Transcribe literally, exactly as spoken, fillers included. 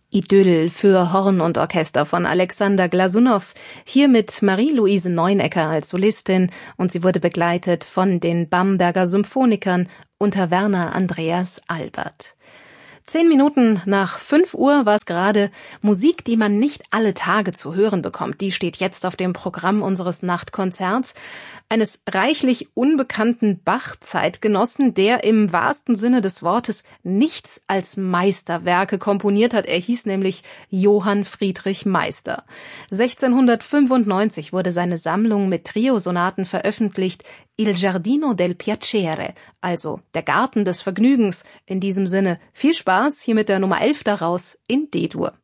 Idyll für Horn und Orchester von Alexander Glasunow, hier mit Marie-Louise Neunecker als Solistin, und sie wurde begleitet von den Bamberger Symphonikern unter Werner Andreas Albert. Zehn Minuten nach fünf Uhr war es gerade. Musik, die man nicht alle Tage zu hören bekommt, die steht jetzt auf dem Programm unseres Nachtkonzerts. Eines reichlich unbekannten Bach-Zeitgenossen, der im wahrsten Sinne des Wortes nichts als Meisterwerke komponiert hat. Er hieß nämlich Johann Friedrich Meister. sechzehnhundertfünfundneunzig wurde seine Sammlung mit Triosonaten veröffentlicht, Il Giardino del Piacere, also der Garten des Vergnügens. In diesem Sinne viel Spaß hier mit der Nummer elf daraus in D-Dur.